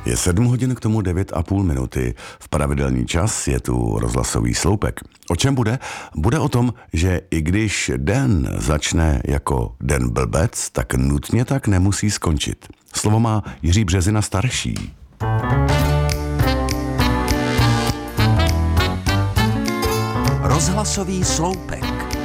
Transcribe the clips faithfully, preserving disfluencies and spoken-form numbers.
Je sedm hodin k tomu devět a půl minuty. V pravidelný čas je tu rozhlasový sloupek. O čem bude? Bude o tom, že i když den začne jako den blbec, tak nutně tak nemusí skončit. Slovo má Jiří Březina starší. Rozhlasový sloupek.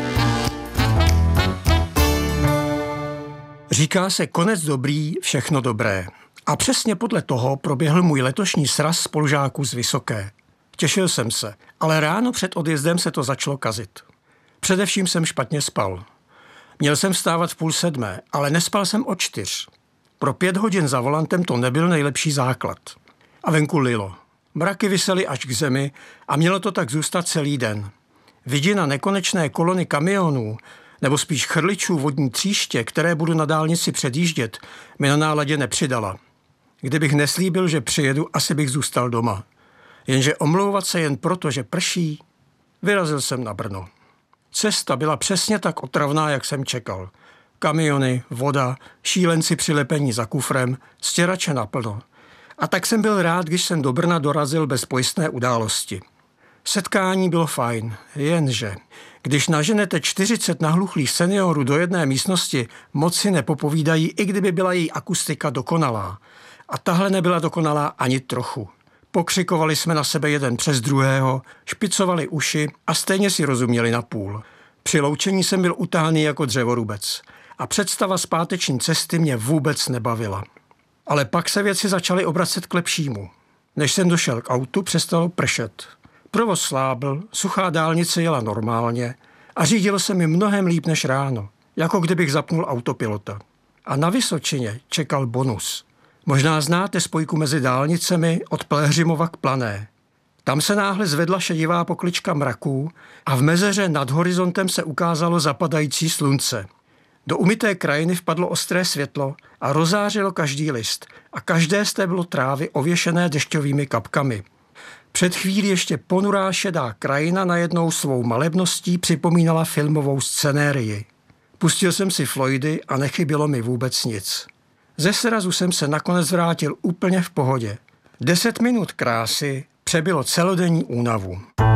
Říká se konec dobrý, všechno dobré. A přesně podle toho proběhl můj letošní sraz spolužáků z Vysoké. Těšil jsem se, ale ráno před odjezdem se to začalo kazit. Především jsem špatně spal. Měl jsem vstávat v půl sedmé, ale nespal jsem od čtyř. Pro pět hodin za volantem to nebyl nejlepší základ. A venku lilo. Mraky visely až k zemi a mělo to tak zůstat celý den. Vidina nekonečné kolony kamionů, nebo spíš chrličů vodní tříště, které budu na dálnici předjíždět, mi na náladě nepřidala. Kdybych neslíbil, že přijedu, asi bych zůstal doma. Jenže omlouvat se jen proto, že prší, vyrazil jsem na Brno. Cesta byla přesně tak otravná, jak jsem čekal. Kamiony, voda, šílenci přilepení za kufrem, stěrače naplno. A tak jsem byl rád, když jsem do Brna dorazil bez pojistné události. Setkání bylo fajn, jenže když naženete čtyřicet nahluchlých seniorů do jedné místnosti, moc si nepopovídají, i kdyby byla její akustika dokonalá. A tahle nebyla dokonalá ani trochu. Pokřikovali jsme na sebe jeden přes druhého, špicovali uši a stejně si rozuměli na půl. Při loučení jsem byl utáhaný jako dřevorubec a představa zpáteční cesty mě vůbec nebavila. Ale pak se věci začaly obracet k lepšímu. Než jsem došel k autu, přestalo pršet. Provoz slábl, suchá dálnice jela normálně a řídilo se mi mnohem líp než ráno, jako kdybych zapnul autopilota. A na Vysočině čekal bonus. Možná znáte spojku mezi dálnicemi od Pelhřimova k Plané. Tam se náhle zvedla šedivá poklička mraků a v mezeře nad horizontem se ukázalo zapadající slunce. Do umyté krajiny vpadlo ostré světlo a rozářilo každý list a každé stéblo trávy ověšené dešťovými kapkami. Před chvílí ještě ponurá šedá krajina najednou svou malebností připomínala filmovou scenérii. Pustil jsem si Floydy a nechybilo mi vůbec nic. Ze srazu jsem se nakonec vrátil úplně v pohodě. Deset minut krásy přebylo celodenní únavu.